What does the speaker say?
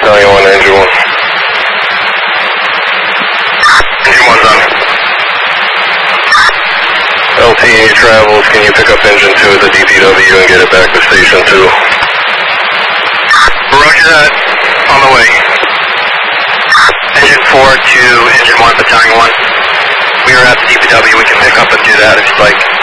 Battalion 1, Engine 1. Engine 1's on. LTA travels, can you pick up Engine 2 at the DPW and get it back to Station 2? Roger that. On the way. Engine 4 to Engine 1, Battalion 1. We are at the DPW, we can pick up and do that if you'd like.